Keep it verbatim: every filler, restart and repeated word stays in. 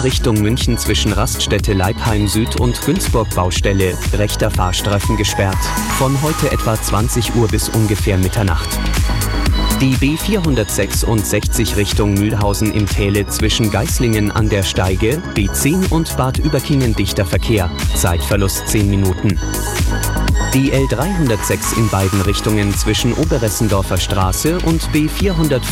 Richtung München zwischen Raststätte Leipheim Süd und Günzburg Baustelle, rechter Fahrstreifen gesperrt. Von heute etwa zwanzig Uhr bis ungefähr Mitternacht. Die B vierhundertsechsundsechzig Richtung Mühlhausen im Täle zwischen Geislingen an der Steige, B zehn und Bad Überkingen dichter Verkehr, Zeitverlust zehn Minuten. Die L dreihundertsechs in beiden Richtungen zwischen Oberessendorfer Straße und B vierhundertfünf